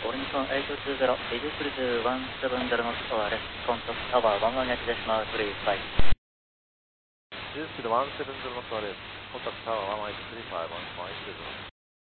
Ornicon 820, Egypt 170 knots ORS, contact tower 118 decimal 35. Egypt 170 knots ORS, contact tower 118 35, 118.